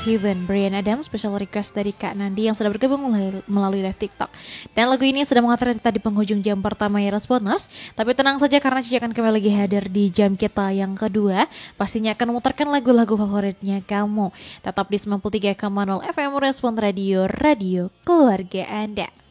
Heaven, Bryan Adams, special request dari Kak Nandi yang sudah bergabung melalui live TikTok. Dan lagu ini sudah mengantar kita di penghujung jam pertama ya Responders. Tapi tenang saja karena Cici akan kembali lagi hadir di jam kita yang kedua. Pastinya akan memutarkan lagu-lagu favoritnya kamu. Tetap di 93,0 FM Respon Radio, radio keluarga Anda.